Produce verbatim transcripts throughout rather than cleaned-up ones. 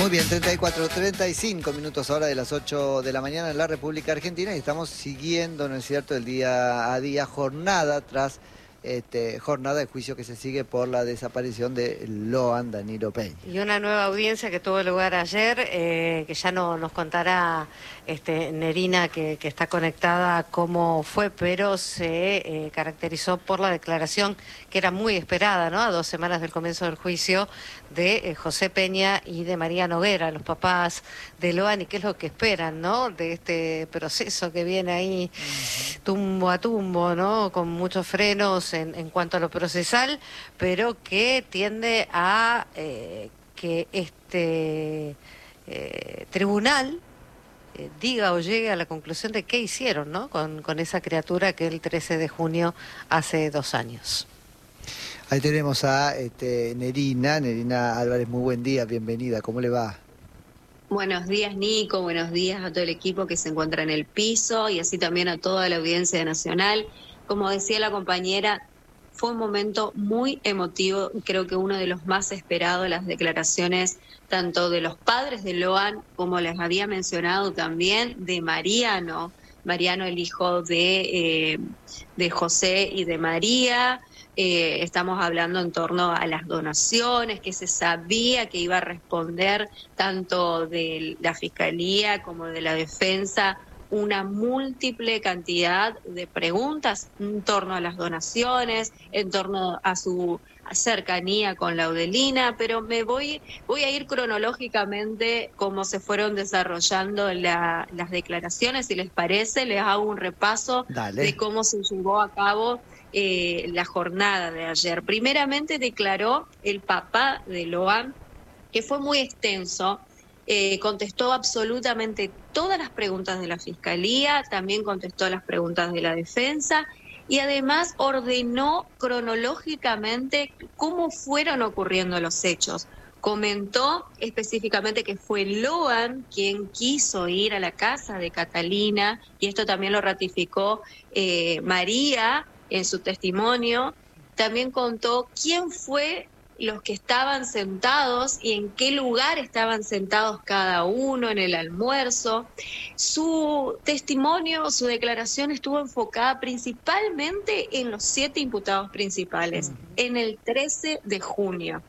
Muy bien, treinta y cuatro, treinta y cinco minutos ahora de las ocho de la mañana en la República Argentina y estamos siguiendo, ¿no es cierto?, el día a día, jornada tras este, jornada de juicio que se sigue por la desaparición de Loan Danilo Peña. Y una nueva audiencia que tuvo lugar ayer, eh, que ya no, nos contará este, Nerina, que, que está conectada, cómo fue, pero se eh, caracterizó por la declaración que era muy esperada, ¿no?, a dos semanas del comienzo del juicio, de eh, José Peña y de María Noguera, los papás de Loan, y qué es lo que esperan, ¿no?, de este proceso que viene ahí tumbo a tumbo, ¿no?, con muchos frenos en, en cuanto a lo procesal, pero que tiende a eh, que este eh, tribunal eh, diga o llegue a la conclusión de qué hicieron, ¿no?, con, con esa criatura que el trece de junio hace dos años. Ahí tenemos a este, Nerina, Nerina Álvarez, muy buen día, bienvenida, ¿cómo le va? Buenos días, Nico, buenos días a todo el equipo que se encuentra en el piso y así también a toda la audiencia nacional. Como decía la compañera, fue un momento muy emotivo, creo que uno de los más esperados, las declaraciones tanto de los padres de Loan, como les había mencionado también, de Mariano, Mariano el hijo de, eh, de José y de María. Eh, estamos hablando en torno a las donaciones, que se sabía que iba a responder tanto de la Fiscalía como de la Defensa una múltiple cantidad de preguntas en torno a las donaciones, en torno a su cercanía con Laudelina, pero me voy voy a ir cronológicamente cómo se fueron desarrollando la, las declaraciones, si les parece, les hago un repaso Dale. de cómo se llevó a cabo eh, la jornada de ayer. Primeramente declaró el papá de Loan, que fue muy extenso. Eh, contestó absolutamente todas las preguntas de la Fiscalía, también contestó las preguntas de la Defensa y además ordenó cronológicamente cómo fueron ocurriendo los hechos. Comentó específicamente que fue Loan quien quiso ir a la casa de Catalina, y esto también lo ratificó eh, María en su testimonio. También contó quién fue los que estaban sentados y en qué lugar estaban sentados cada uno en el almuerzo. Su testimonio, su declaración estuvo enfocada principalmente en los siete imputados principales, en el trece de junio.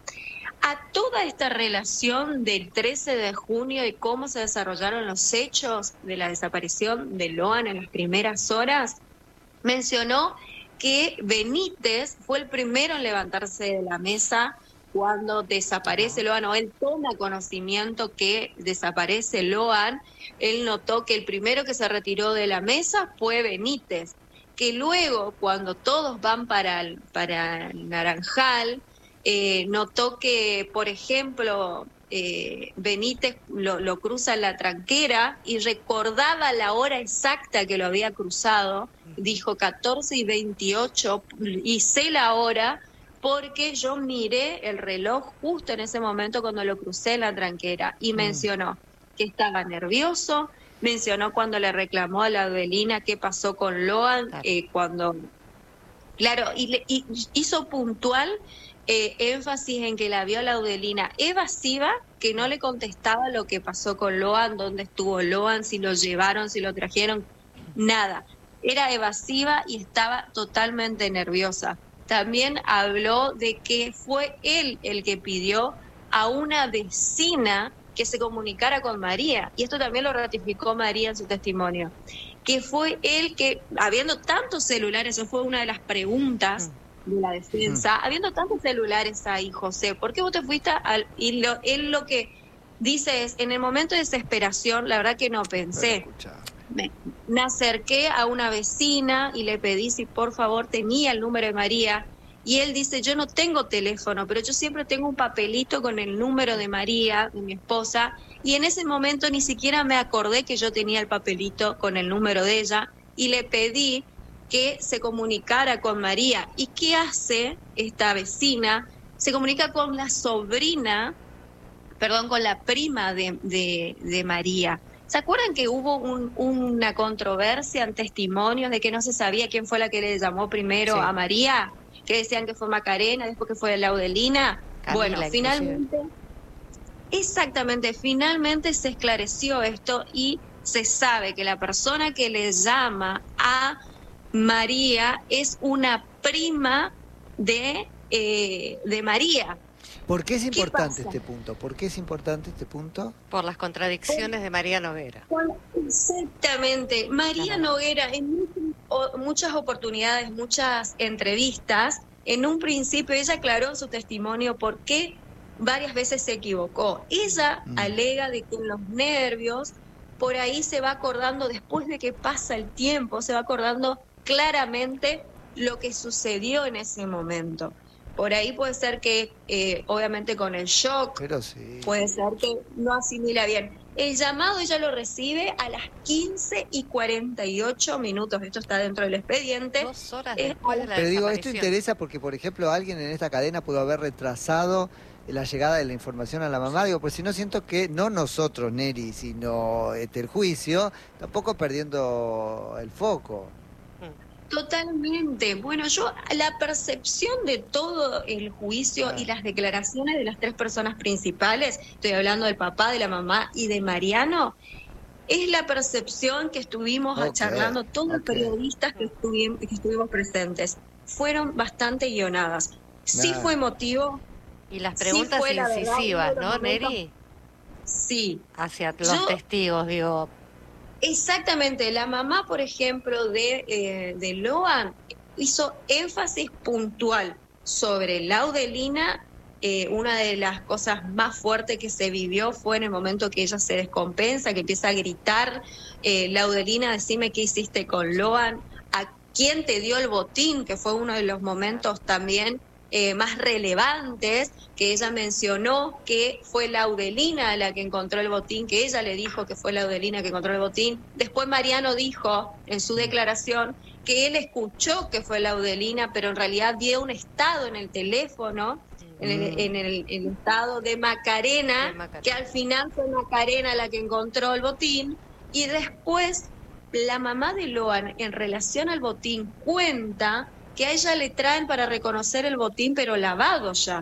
A toda esta relación del trece de junio y cómo se desarrollaron los hechos de la desaparición de Loan en las primeras horas, mencionó que Benítez fue el primero en levantarse de la mesa cuando desaparece Loan, o él toma conocimiento que desaparece Loan. Él notó que el primero que se retiró de la mesa fue Benítez, que luego cuando todos van para el, para el Naranjal, eh, notó que, por ejemplo, eh, Benítez lo, lo cruza en la tranquera y recordaba la hora exacta que lo había cruzado. Dijo catorce y veintiocho, y sé la hora porque yo miré el reloj justo en ese momento cuando lo crucé en la tranquera, y mm. mencionó que estaba nervioso, mencionó cuando le reclamó a la Laudelina qué pasó con Loan, claro. eh, cuando, claro, y, le, y hizo puntual eh, énfasis en que la vio a la Laudelina evasiva, que no le contestaba lo que pasó con Loan, dónde estuvo Loan, si lo llevaron, si lo trajeron, nada. Era evasiva y estaba totalmente nerviosa. También habló de que fue él el que pidió a una vecina que se comunicara con María, y esto también lo ratificó María en su testimonio, que fue él que, habiendo tantos celulares, eso fue una de las preguntas de la Defensa, mm. habiendo tantos celulares ahí, José, ¿por qué vos te fuiste al...? Y lo, él lo que dice es, en el momento de desesperación, la verdad que no pensé. Me, me acerqué a una vecina y le pedí si por favor tenía el número de María, y él dice, yo no tengo teléfono, pero yo siempre tengo un papelito con el número de María, de mi esposa, y en ese momento ni siquiera me acordé que yo tenía el papelito con el número de ella, y le pedí que se comunicara con María. ¿Y qué hace esta vecina? Se comunica con la sobrina, perdón, con la prima de, de, de María. ¿Se acuerdan que hubo un, una controversia en testimonios de que no se sabía quién fue la que le llamó primero sí. a María? Que decían que fue Macarena, después que fue Laudelina. Camila, bueno, finalmente, Exactamente, finalmente se esclareció esto y se sabe que la persona que le llama a María es una prima de, eh, de María. ¿Por qué es importante este punto? ¿Por qué es importante este punto? Por las contradicciones de María Noguera. Exactamente. María Noguera en muchas oportunidades, muchas entrevistas, en un principio ella aclaró en su testimonio por qué varias veces se equivocó. Ella mm. alega de que en los nervios, por ahí se va acordando, después de que pasa el tiempo, se va acordando claramente lo que sucedió en ese momento. Por ahí puede ser que, eh, obviamente con el shock, Pero sí. puede ser que no asimila bien. El llamado ella lo recibe a las quince y cuarenta y ocho minutos. Esto está dentro del expediente. Dos horas después de la Pero digo, desaparición. esto interesa porque, por ejemplo, alguien en esta cadena pudo haber retrasado la llegada de la información a la mamá. Digo, pues si no, siento que no nosotros, Neri, sino este, el juicio, tampoco perdiendo el foco. Totalmente. Bueno, yo, la percepción de todo el juicio y las declaraciones de las tres personas principales, estoy hablando del papá, de la mamá y de Mariano, es la percepción que estuvimos okay. charlando todos los okay. periodistas que estuvimos, que estuvimos presentes. Fueron bastante guionadas. Sí nah. fue emotivo. Y las preguntas sí incisivas, verdad, ¿no, Neri? Sí. Hacia los yo, testigos, digo... Exactamente, la mamá, por ejemplo, de, eh, de Loan hizo énfasis puntual sobre Laudelina. Eh, una de las cosas más fuertes que se vivió fue en el momento que ella se descompensa, que empieza a gritar, eh, Laudelina, decime qué hiciste con Loan, a quién te dio el botín, que fue uno de los momentos también Eh, más relevantes, que ella mencionó que fue Laudelina la que encontró el botín, que ella le dijo que fue Laudelina que encontró el botín. Después Mariano dijo en su declaración que él escuchó que fue Laudelina, pero en realidad dio un estado en el teléfono, en el, en el, en el estado de Macarena, de Macarena, que al final fue Macarena la que encontró el botín. Y después la mamá de Loan, en relación al botín, cuenta que a ella le traen para reconocer el botín, pero lavado ya.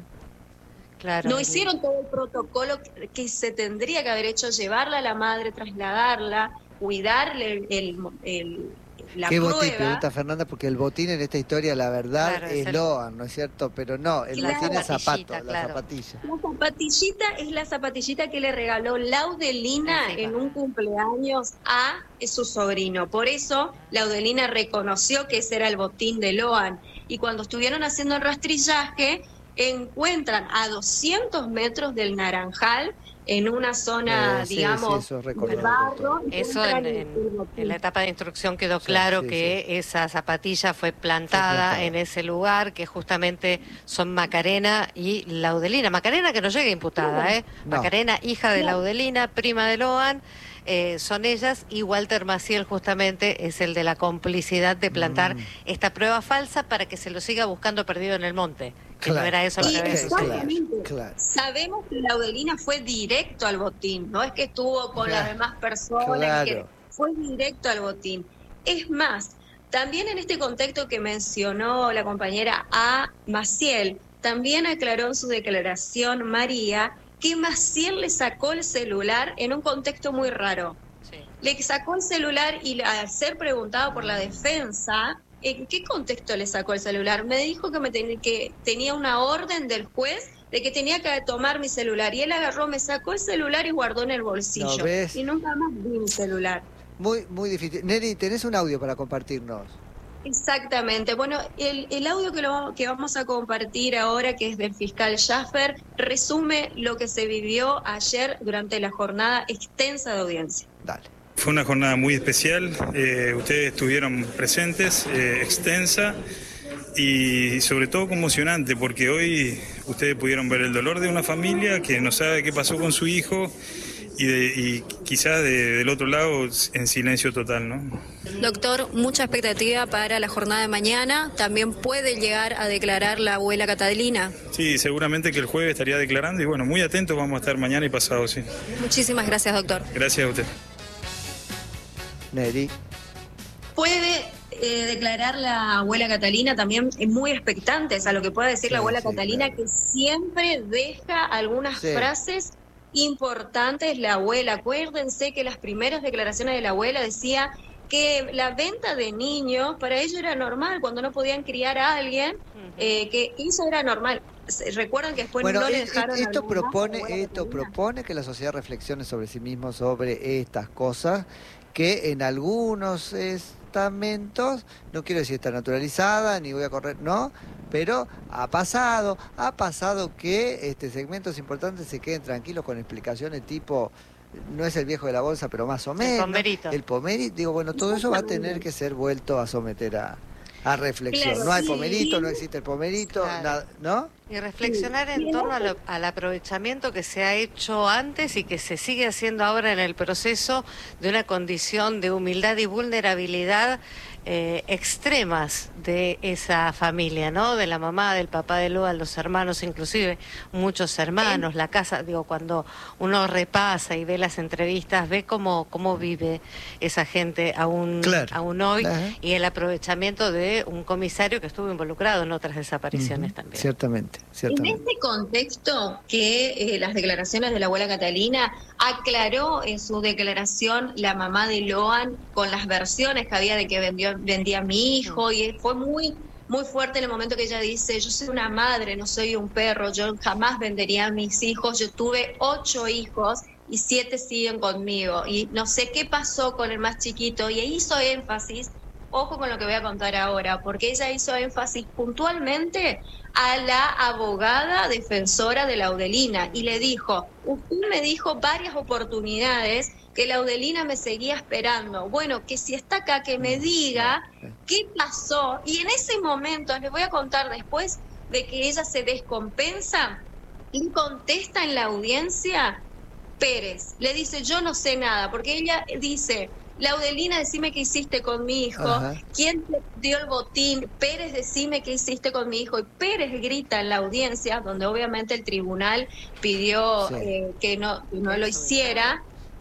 Claro. No hicieron todo el protocolo que se tendría que haber hecho, llevarla a la madre, trasladarla, cuidarle el, el, el, la ¿Qué prueba. botín? Pregunta Fernanda, porque el botín en esta historia, la verdad, claro, es, es Loan, ¿no es cierto? Pero no, el claro. botín es zapato, claro. la zapatilla. La zapatillita es la zapatillita que le regaló Laudelina sí, en un cumpleaños a su sobrino. Por eso Laudelina reconoció que ese era el botín de Loan. Y cuando estuvieron haciendo el rastrillaje, encuentran a doscientos metros del Naranjal, en una zona, eh, sí, digamos, sí, eso, de barro. Eso en, en, en la etapa de instrucción quedó sí, claro sí, que sí. esa zapatilla fue plantada, fue plantada en ese lugar, que justamente son Macarena y Laudelina. Macarena que no llega imputada, ¿eh? No. Macarena, hija de Laudelina, prima de Loan. Eh, son ellas, y Walter Maciel justamente es el de la complicidad de plantar mm. esta prueba falsa para que se lo siga buscando perdido en el monte, que claro. no era eso lo que había sucedido. Claro. Sabemos que Laudelina fue directo al botín, no es que estuvo con claro. las demás personas, claro. que fue directo al botín. Es más, también en este contexto que mencionó la compañera a Maciel, también aclaró en su declaración María que Maciel le sacó el celular en un contexto muy raro. Sí. Le sacó el celular y al ser preguntado por la defensa, ¿en qué contexto le sacó el celular? Me dijo que, me ten, que tenía una orden del juez de que tenía que tomar mi celular. Y él agarró, me sacó el celular y guardó en el bolsillo. ¿No ves? Y nunca más vi mi celular. Muy, muy difícil. Neri, ¿tenés un audio para compartirnos? Exactamente. Bueno, el, el audio que, lo, que vamos a compartir ahora, que es del fiscal Schaffer, resume lo que se vivió ayer durante la jornada extensa de audiencia. Dale. Fue una jornada muy especial, eh, ustedes estuvieron presentes, eh, extensa y sobre todo conmocionante, porque hoy ustedes pudieron ver el dolor de una familia que no sabe qué pasó con su hijo. Y, de, y quizás de, del otro lado en silencio total, ¿no? Doctor, mucha expectativa para la jornada de mañana. ¿También puede llegar a declarar la abuela Catalina? Sí, seguramente que el jueves estaría declarando y bueno, muy atentos vamos a estar mañana y pasado, sí. Muchísimas gracias, doctor. Gracias a usted. Neri. Puede eh, declarar la abuela Catalina, también muy expectantes a lo que pueda decir sí, la abuela sí, Catalina, claro. que siempre deja algunas sí. frases importante es la abuela. Acuérdense que las primeras declaraciones de la abuela decía que la venta de niños para ellos era normal, cuando no podían criar a alguien, eh, que eso era normal. Recuerdan que después bueno, no le es- dejaron esto hablar propone, más, la abuela esto Catalina. propone que la sociedad reflexione sobre sí mismo, sobre estas cosas, que en algunos estamentos, no quiero decir está naturalizada, ni voy a correr, no, pero ha pasado, ha pasado que este segmentos importantes se queden tranquilos con explicaciones tipo, no es el viejo de la bolsa, pero más o menos. pomerito. El pomerito, digo, bueno, todo eso va a tener que ser vuelto a someter a, a reflexión. Claro, no hay sí. pomerito, no existe el pomerito, Claro. nada, ¿no? Y reflexionar Sí. en torno a lo- al aprovechamiento que se ha hecho antes y que se sigue haciendo ahora en el proceso de una condición de humildad y vulnerabilidad eh, extremas de esa familia, ¿no? De la mamá, del papá de Loan, los hermanos, inclusive muchos hermanos, la casa, digo, cuando uno repasa y ve las entrevistas, ve cómo, cómo vive esa gente aún, Claro. aún hoy Ajá. y el aprovechamiento de un comisario que estuvo involucrado en otras desapariciones Ujú, también. Ciertamente, En ciertamente. este contexto que eh, las declaraciones de la abuela Catalina aclaró en su declaración la mamá de Loan con las versiones que había de que vendió, vendía a mi hijo, y fue muy muy fuerte en el momento que ella dice, yo soy una madre, no soy un perro, yo jamás vendería a mis hijos, yo tuve ocho hijos y siete siguen conmigo, y no sé qué pasó con el más chiquito, y hizo énfasis, ojo con lo que voy a contar ahora, porque ella hizo énfasis puntualmente a la abogada defensora de Laudelina y le dijo, usted me dijo varias oportunidades que Laudelina me seguía esperando. Bueno, que si está acá, que me diga qué pasó. Y en ese momento, les voy a contar después de que ella se descompensa y contesta en la audiencia, Pérez, le dice, yo no sé nada, porque ella dice, Laudelina, decime qué hiciste con mi hijo, Ajá. quién te dio el botín, Pérez, decime qué hiciste con mi hijo, y Pérez grita en la audiencia, donde obviamente el tribunal pidió Sí. eh, que no, que no lo hiciera,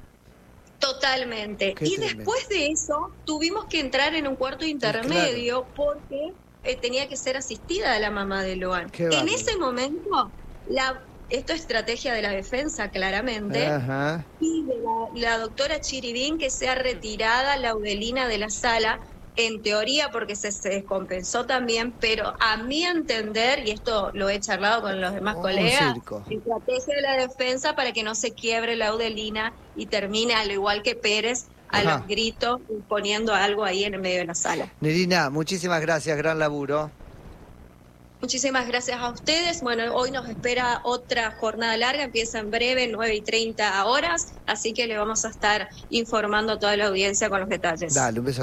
totalmente. Qué Y tremendo. después de eso, tuvimos que entrar en un cuarto intermedio porque eh, tenía que ser asistida la mamá de Loan. Qué En bárbaro. ese momento, la esto es estrategia de la defensa, claramente, Ajá. pide la, la doctora Chiribín que sea retirada Laudelina de la sala, en teoría porque se, se descompensó también, pero a mi entender, y esto lo he charlado con los demás Un colegas, circo. estrategia de la defensa para que no se quiebre Laudelina y termine, al igual que Pérez, a Ajá. los gritos, poniendo algo ahí en el medio de la sala. Nerina, muchísimas gracias, gran laburo. Muchísimas gracias a ustedes. Bueno, hoy nos espera otra jornada larga, empieza en breve, nueve y treinta horas, así que le vamos a estar informando a toda la audiencia con los detalles. Dale, un beso.